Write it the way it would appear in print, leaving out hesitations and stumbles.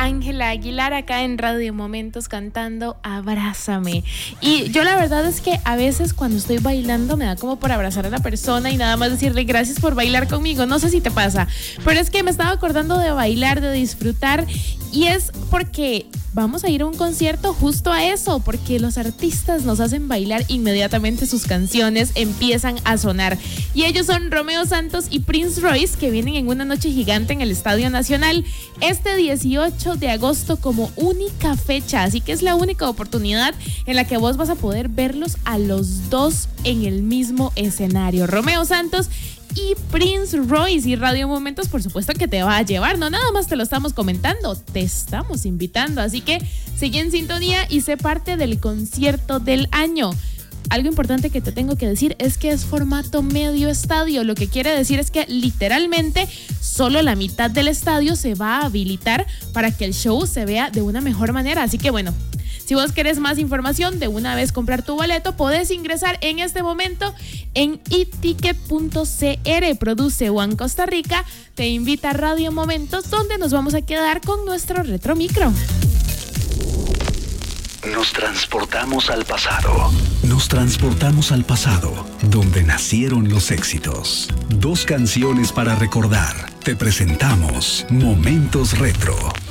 Ángela Aguilar acá en Radio Momentos cantando Abrázame. Y yo la verdad es que a veces cuando estoy bailando me da como por abrazar a la persona y nada más decirle gracias por bailar conmigo. No sé si te pasa, pero es que me estaba acordando de bailar, de disfrutar, y es porque vamos a ir a un concierto justo a eso, porque los artistas nos hacen bailar inmediatamente, sus canciones empiezan a sonar. Y ellos son Romeo Santos y Prince Royce, que vienen en una noche gigante en el Estadio Nacional este 18 de agosto como única fecha. Así que es la única oportunidad en la que vos vas a poder verlos a los dos en el mismo escenario. Romeo Santos y Prince Royce, y Radio Momentos por supuesto que te va a llevar, no nada más te lo estamos comentando, te estamos invitando, así que sigue en sintonía y sé parte del concierto del año. Algo importante que te tengo que decir es que es formato medio estadio, lo que quiere decir es que literalmente solo la mitad del estadio se va a habilitar para que el show se vea de una mejor manera, así que bueno, si vos querés más información, de una vez comprar tu boleto, podés ingresar en este momento en eticket.cr. Produce One Costa Rica, te invita a Radio Momentos, donde nos vamos a quedar con nuestro retromicro. Nos transportamos al pasado. Nos transportamos al pasado, donde nacieron los éxitos. 2 canciones para recordar. Te presentamos Momentos Retro.